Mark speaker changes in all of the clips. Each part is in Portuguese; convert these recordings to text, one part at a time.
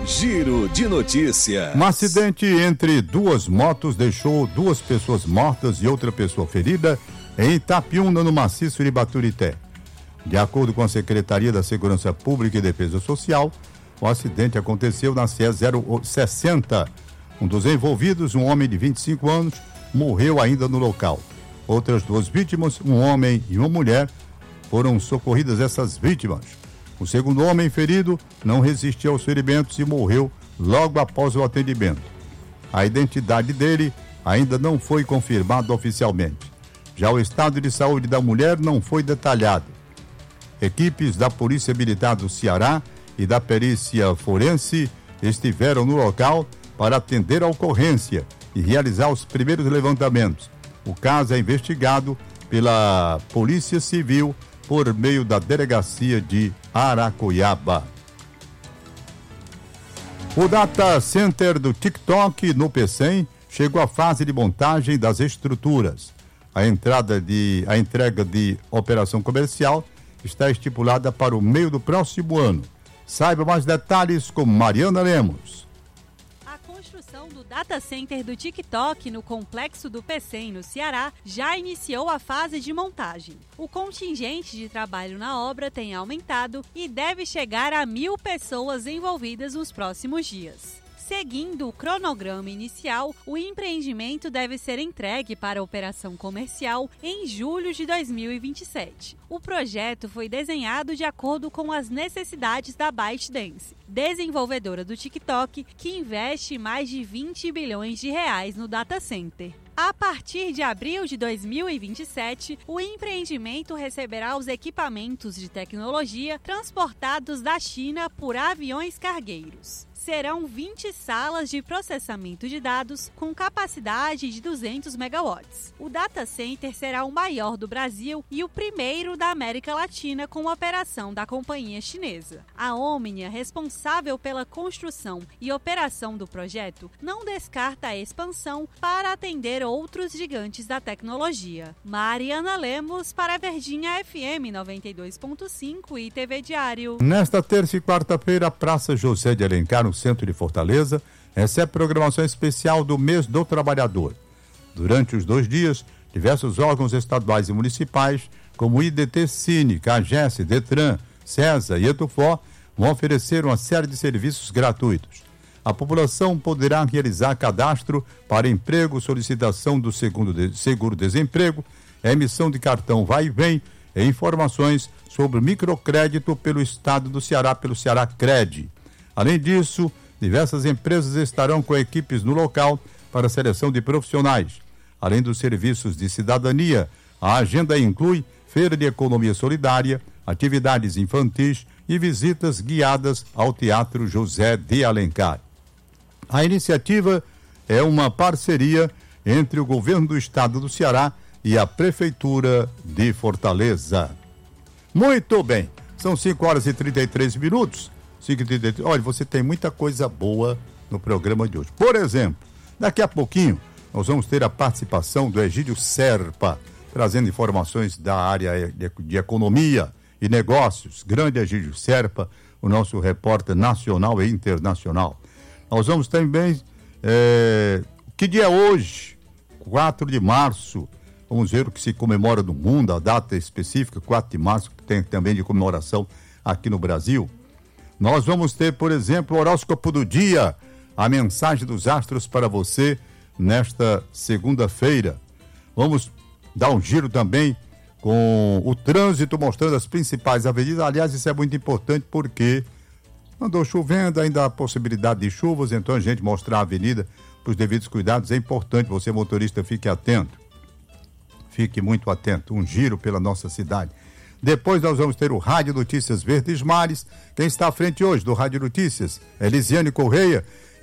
Speaker 1: Giro de notícias.
Speaker 2: Um acidente entre duas motos deixou 2 pessoas mortas e outra pessoa ferida em Itapiúna, no maciço de Baturité. De acordo com a Secretaria da Segurança Pública e Defesa Social, o acidente aconteceu na CE 060. Um dos envolvidos, um homem de 25 anos, morreu ainda no local. Outras 2 vítimas, um homem e uma mulher, foram socorridas essas vítimas. O segundo homem ferido não resistiu aos ferimentos e morreu logo após o atendimento. A identidade dele ainda não foi confirmada oficialmente. Já o estado de saúde da mulher não foi detalhado. Equipes da Polícia Militar do Ceará e da Perícia Forense estiveram no local para atender a ocorrência e realizar os primeiros levantamentos. O caso é investigado pela Polícia Civil por meio da Delegacia de Aracoiaba. O Data Center do TikTok no PCM chegou à fase de montagem das estruturas. A entrega de operação comercial está estipulada para o meio do próximo ano. Saiba mais detalhes com Mariana Lemos.
Speaker 3: A construção do Data Center do TikTok no Complexo do PCM, no Ceará, já iniciou a fase de montagem. O contingente de trabalho na obra tem aumentado e deve chegar a 1.000 pessoas envolvidas nos próximos dias. Seguindo o cronograma inicial, o empreendimento deve ser entregue para a operação comercial em julho de 2027. O projeto foi desenhado de acordo com as necessidades da ByteDance, desenvolvedora do TikTok, que investe mais de 20 bilhões de reais no data center. A partir de abril de 2027, o empreendimento receberá os equipamentos de tecnologia transportados da China por aviões cargueiros. Serão 20 salas de processamento de dados com capacidade de 200 megawatts. O data center será o maior do Brasil e o primeiro da América Latina com operação da companhia chinesa. A Omnia, responsável pela construção e operação do projeto, não descarta a expansão para atender outros gigantes da tecnologia. Mariana Lemos para a Verdinha FM 92.5 e TV Diário.
Speaker 2: Nesta terça e quarta-feira, a Praça José de Alencar, no centro de Fortaleza, recebe programação especial do Mês do Trabalhador. Durante os 2 dias, diversos órgãos estaduais e municipais, como IDT Cine, CAGES, Detran, CESA e ETUFOR, vão oferecer uma série de serviços gratuitos. A população poderá realizar cadastro para emprego, solicitação do seguro-desemprego, emissão de cartão vai e vem e informações sobre microcrédito pelo estado do Ceará, pelo Ceará Cred. Além disso, diversas empresas estarão com equipes no local para a seleção de profissionais. Além dos serviços de cidadania, a agenda inclui feira de economia solidária, atividades infantis e visitas guiadas ao Teatro José de Alencar. A iniciativa é uma parceria entre o governo do estado do Ceará e a Prefeitura de Fortaleza. Muito bem, são 5h33. 5h33. Olha, você tem muita coisa boa no programa de hoje. Por exemplo, daqui a pouquinho nós vamos ter a participação do Egídio Serpa, trazendo informações da área de economia e negócios. Grande Egídio Serpa, o nosso repórter nacional e internacional. Nós vamos também, que dia é hoje? 4 de março. Vamos ver o que se comemora no mundo, a data específica, 4 de março, que tem também de comemoração aqui no Brasil. Nós vamos ter, por exemplo, o horóscopo do dia, a mensagem dos astros para você nesta segunda-feira. Vamos dar um giro também com o trânsito, mostrando as principais avenidas. Aliás, isso é muito importante porque andou chovendo, ainda há possibilidade de chuvas, então a gente mostrar a avenida para os devidos cuidados. É importante, você motorista, fique atento. Fique muito atento. Um giro pela nossa cidade. Depois nós vamos ter o Rádio Notícias Verdes Mares. Quem está à frente hoje do Rádio Notícias? Elisiane Correia.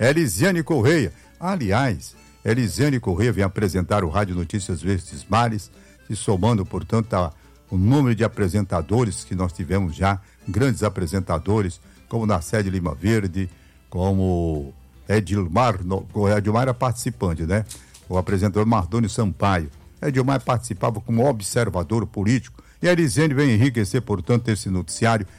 Speaker 2: Aliás, Elisiane Correia vem apresentar o Rádio Notícias Verdes Mares, se somando, portanto, o número de apresentadores que nós tivemos já, grandes apresentadores, como Nacélio Lima Verde, como Edilmar era participante, né? O apresentador Mardônio Sampaio. Edilmar participava como observador político. E a Elisiane vem enriquecer, portanto, esse noticiário